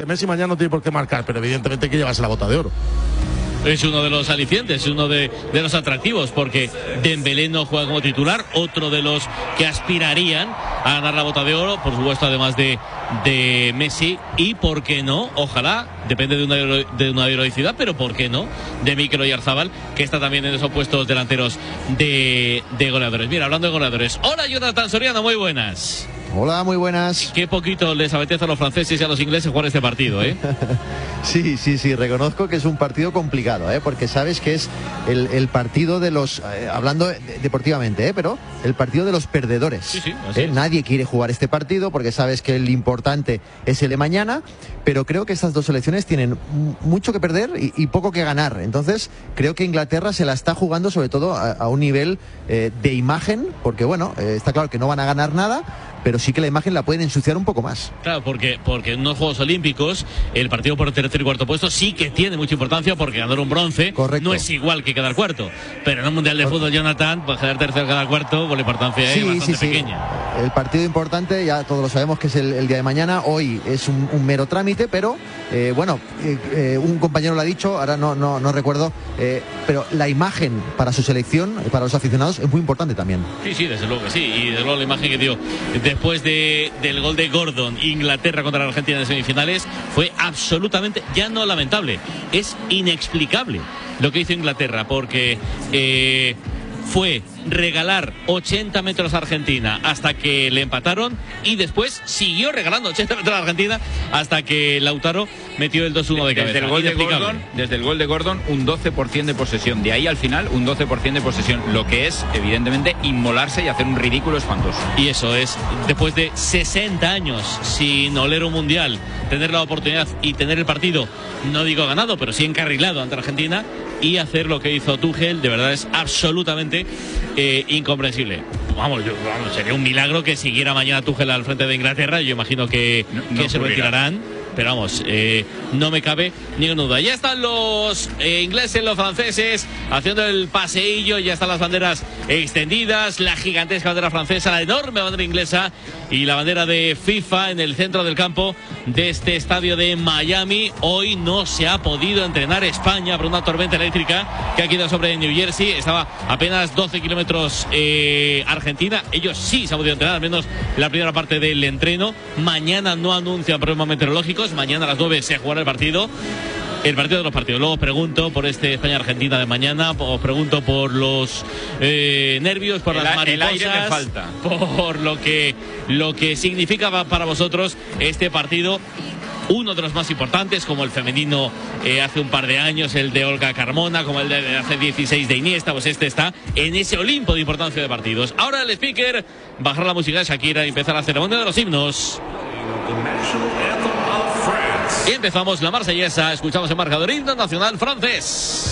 que Messi mañana no tiene por qué marcar, pero evidentemente hay que llevarse la Bota de Oro. Es uno de los alicientes, uno de los atractivos, porque Dembélé no juega como titular, otro de los que aspirarían a ganar la Bota de Oro, por supuesto, además de Messi, y por qué no, ojalá, depende de una heroicidad, pero por qué no, de Mikel Oyarzabal, que está también en esos puestos delanteros de goleadores. Mira, hablando de goleadores, hola Jonathan Soriano, muy buenas. Hola, muy buenas. Qué poquito les apetece a los franceses y a los ingleses jugar este partido, ¿eh? Sí, reconozco que es un partido complicado, porque sabes que es el partido de los, hablando deportivamente, pero el partido de los perdedores. Sí, así es. Nadie quiere jugar este partido porque sabes que el importante es el de mañana, pero creo que estas dos selecciones tienen mucho que perder y poco que ganar. Entonces, creo que Inglaterra se la está jugando sobre todo a un nivel de imagen, porque bueno, está claro que no van a ganar nada, pero sí que la imagen la pueden ensuciar un poco más. Claro, porque en unos Juegos Olímpicos el partido por el tercer y cuarto puesto sí que tiene mucha importancia, porque ganar un bronce no es igual que quedar cuarto. Pero en un Mundial de Fútbol, Jonathan, pues quedar tercero, quedar cuarto, con la importancia es bastante pequeña. El partido importante, ya todos lo sabemos que es el día de mañana. Hoy es un mero trámite, pero un compañero lo ha dicho, ahora no recuerdo, pero la imagen para su selección, para los aficionados, es muy importante también. Sí, desde luego que sí. Y desde luego la imagen que dio después del gol de Gordon, Inglaterra contra la Argentina en semifinales, fue absolutamente, ya no lamentable, es inexplicable lo que hizo Inglaterra, porque fue regalar 80 metros a Argentina hasta que le empataron, y después siguió regalando 80 metros a Argentina hasta que Lautaro metió el 2-1 de cabeza. Desde el gol de Gordon, un 12% de posesión. De ahí al final, un 12% de posesión. Lo que es, evidentemente, inmolarse y hacer un ridículo espantoso. Y eso es, después de 60 años sin oler un mundial, tener la oportunidad y tener el partido, no digo ganado, pero sí encarrilado ante Argentina, y hacer lo que hizo Tuchel, de verdad es absolutamente incomprensible. Sería un milagro que siguiera mañana Tuchel al frente de Inglaterra. Yo imagino que se retirarán, pero vamos, no me cabe ninguna duda. Ya están los ingleses, los franceses haciendo el paseillo, ya están las banderas extendidas, la gigantesca bandera francesa, la enorme bandera inglesa y la bandera de FIFA en el centro del campo de este estadio de Miami. Hoy no se ha podido entrenar España por una tormenta eléctrica que ha quedado sobre New Jersey. Estaba apenas 12 kilómetros Argentina. Ellos sí se han podido entrenar, al menos la primera parte del entreno. Mañana no anuncian problemas meteorológicos. Mañana a las 9 se jugará el partido de los partidos. Luego os pregunto por este España-Argentina de mañana, os pregunto por los nervios, por las mariposas, el aire me falta, por lo que significa para vosotros este partido. Uno de los más importantes, como el femenino hace un par de años, el de Olga Carmona, como el de hace 16 de Iniesta, pues este está en ese Olimpo de importancia de partidos. Ahora el speaker, bajar la música de Shakira y empezar la ceremonia de los himnos. Y empezamos la marsellesa, escuchamos el marcador himno nacional francés.